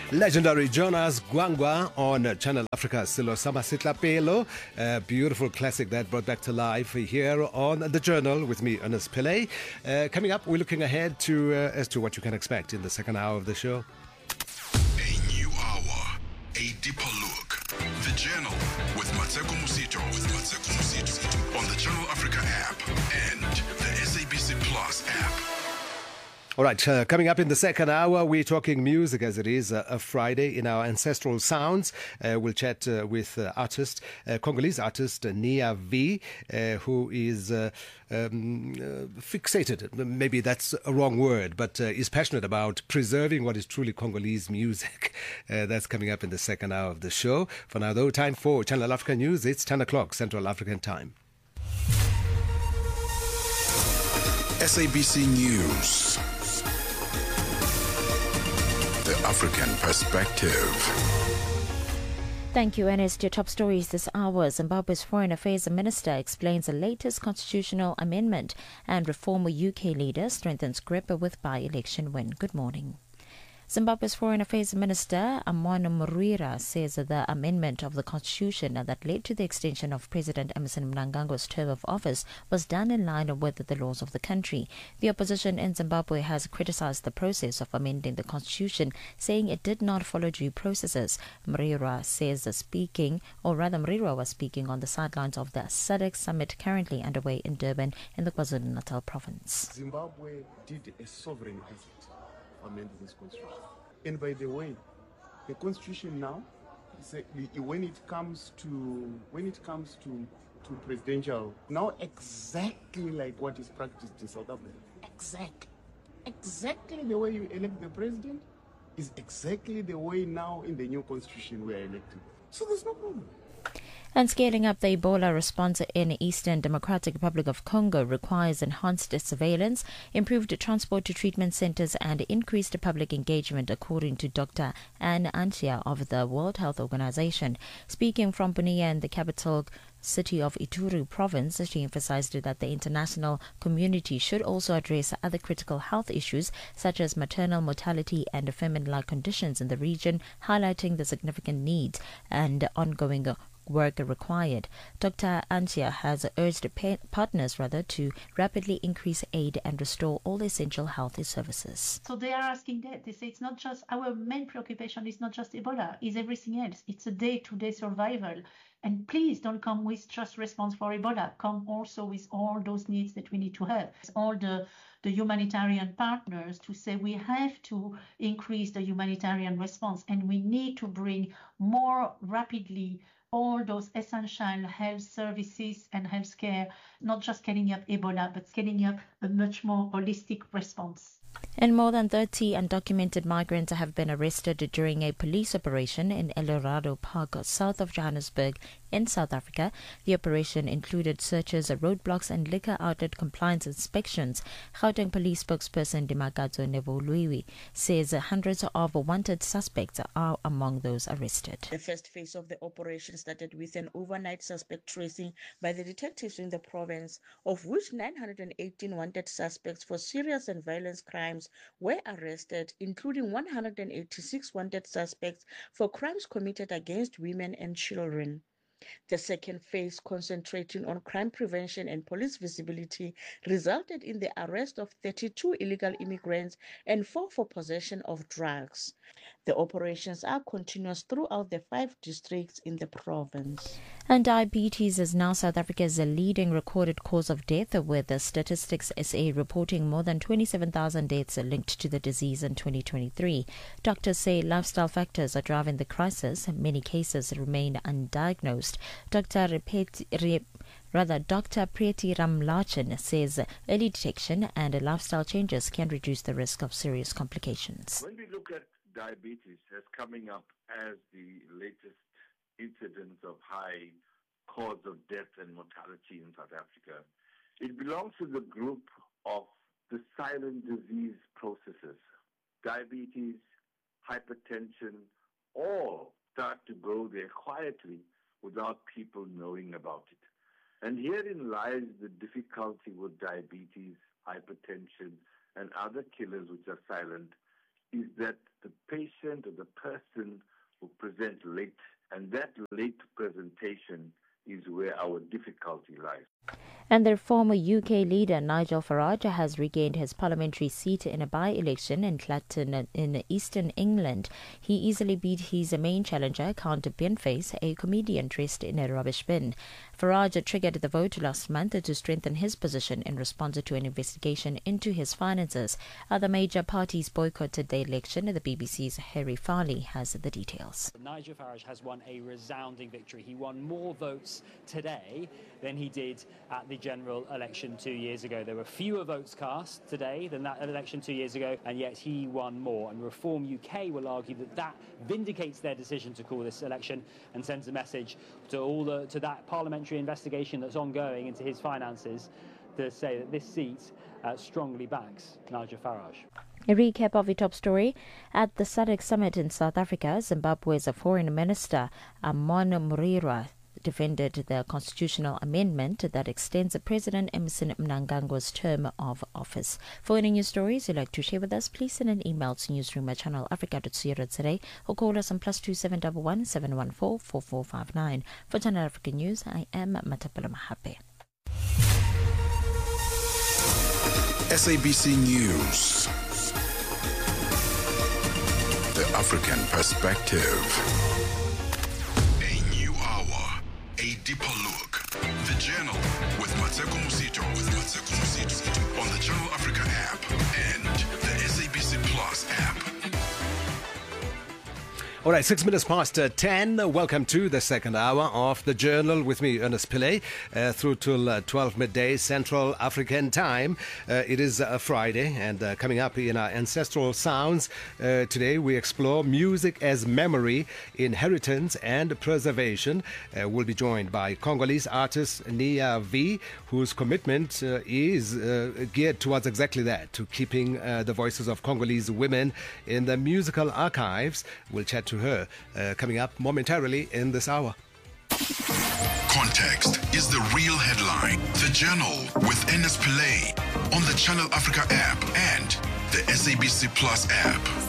Legendary Jonas Gwangwa on Channel Africa, Silo Sama Sitlapelo. Beautiful classic that brought back to life here on The Journal with me, Ernest Pillay. Coming up, we're looking ahead to as to what you can expect in the second hour of the show. A new hour, a deeper look. The Journal with Mateko Musito. On the Channel Africa app and the SABC Plus app. All right, coming up in the second hour, we're talking music as it is a Friday in our ancestral sounds. We'll chat with Congolese artist Nia V, who is fixated, maybe that's a wrong word, but is passionate about preserving what is truly Congolese music. That's coming up in the second hour of the show. For now, though, time for Channel Africa News. It's 10 o'clock Central African time. SABC News. The African Perspective. Thank you, Ernest. Your top stories this hour. Zimbabwe's Foreign Affairs Minister explains the latest constitutional amendment, and reformer UK leader strengthens grip with by-election win. Good morning. Zimbabwe's Foreign Affairs Minister, Amon Murira, says that the amendment of the constitution that led to the extension of President Emmerson Mnangagwa's term of office was done in line with the laws of the country. The opposition in Zimbabwe has criticized the process of amending the constitution, saying it did not follow due processes. Murira was speaking on the sidelines of the SADC summit currently underway in Durban in the KwaZulu-Natal province. Zimbabwe did a sovereign effort amend this constitution. And by the way, the constitution now, when it comes to presidential, now exactly like what is practiced in South Africa. Exactly the way you elect the president is exactly the way now in the new constitution we are elected. So there's no problem. And scaling up the Ebola response in the Eastern Democratic Republic of Congo requires enhanced surveillance, improved transport to treatment centers, and increased public engagement, according to Dr. Anne Antia of the World Health Organization. Speaking from Bunia in the capital city of Ituri province, she emphasized that the international community should also address other critical health issues such as maternal mortality and famine-like conditions in the region, highlighting the significant needs and ongoing work required. Dr. Antia has urged partners to rapidly increase aid and restore all essential health services. So they are asking that. They say it's not just our main preoccupation is not just Ebola, it's everything else. It's a day-to-day survival. And please don't come with just response for Ebola. Come also with all those needs that we need to have. All the humanitarian partners to say we have to increase the humanitarian response and we need to bring more rapidly all those essential health services and healthcare, not just scaling up Ebola, but scaling up a much more holistic response. And more than 30 undocumented migrants have been arrested during a police operation in El Dorado Park, south of Johannesburg, in South Africa. The operation included searches, roadblocks, and liquor outlet compliance inspections. Gauteng police spokesperson Dimakadzo Neboluiwi says hundreds of wanted suspects are among those arrested. The first phase of the operation started with an overnight suspect tracing by the detectives in the province, of which 918 wanted suspects for serious and violent crimes were arrested, including 186 wanted suspects for crimes committed against women and children. The second phase, concentrating on crime prevention and police visibility, resulted in the arrest of 32 illegal immigrants and 4 for possession of drugs. The operations are continuous throughout the 5 districts in the province. And diabetes is now South Africa's leading recorded cause of death, with the Statistics SA reporting more than 27,000 deaths linked to the disease in 2023. Doctors say lifestyle factors are driving the crisis. Many cases remain undiagnosed. Dr. Preti Ramlachan says early detection and lifestyle changes can reduce the risk of serious complications. When we look at diabetes as coming up as the latest incidence of high cause of death and mortality in South Africa, it belongs to the group of the silent disease processes. Diabetes, hypertension, all start to go there quietly without people knowing about it. And herein lies the difficulty with diabetes, hypertension, and other killers which are silent. is that the patient or the person will present late, and that late presentation is where our difficulty lies. And their former UK leader Nigel Farage has regained his parliamentary seat in a by-election in Clacton in eastern England. He easily beat his main challenger, Count Benface, a comedian dressed in a rubbish bin. Farage triggered the vote last month to strengthen his position in response to an investigation into his finances. Other major parties boycotted the election. The BBC's Harry Farley has the details. Nigel Farage has won a resounding victory. He won more votes today than he did at the general election 2 years ago. There were fewer votes cast today than that election 2 years ago, and yet he won more. And Reform UK will argue that that vindicates their decision to call this election and sends a message to that parliamentary investigation that's ongoing into his finances to say that this seat strongly backs Nigel Farage. A recap of the top story. At the SADC summit in South Africa, Zimbabwe's Foreign Minister Amon Murira defended the constitutional amendment that extends President Emmerson Mnangagwa's term of office. For any news stories you'd like to share with us, please send an email to newsroom@channelafrica.co.za or call us on +2711 714 4459. For Channel Africa News, I am Matapela Mahape. SABC News. The African perspective. A deeper look. The Journal with Mateko Musito. On the Channel Africa app and the SABC Plus app. All right, 6 minutes past 10. Welcome to the second hour of the Journal with me, Ernest Pillay, through till 12 midday Central African time. It is a Friday, and coming up in our ancestral sounds, today we explore music as memory, inheritance and preservation. We'll be joined by Congolese artist Nia V, whose commitment is geared towards exactly that, to keeping the voices of Congolese women in the musical archives. We'll chat to her coming up momentarily in this hour. Context is the real headline. The Journal with Ernest Pillay on the Channel Africa app and the SABC Plus app.